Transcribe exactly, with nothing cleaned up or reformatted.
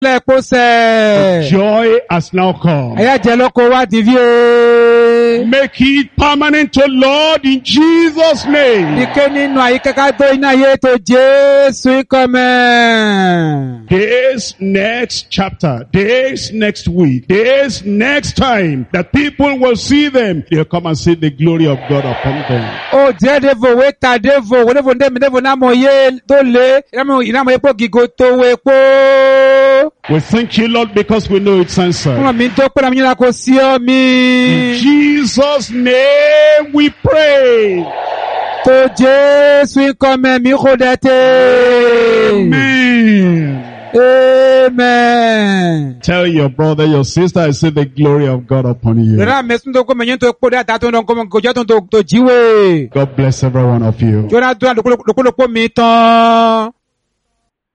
Joy has now come. Make it permanent, O Lord, in Jesus' name. This next chapter, this next week, this next time that people will see them, they'll come and see the glory of God upon them. Oh, dear devil, wait, devil, whatever them, never namo ye, dole, inamo epo gigoto wepo. We thank you, Lord, because we know it's answered. In Jesus' name we pray. Amen. Amen. Tell your brother, your sister, I see the glory of God upon you. God bless every one of you.